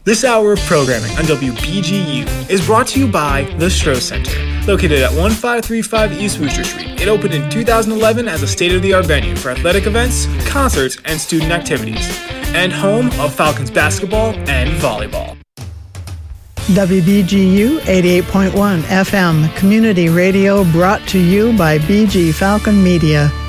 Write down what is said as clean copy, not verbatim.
This hour of programming on WBGU is brought to you by the Stroh Center, located at 1535 East Wooster Street. It opened in 2011 as a state-of-the-art venue for athletic events, concerts, and student activities, and home of Falcons basketball and volleyball. WBGU 88.1 FM, community radio brought to you by BG Falcon Media.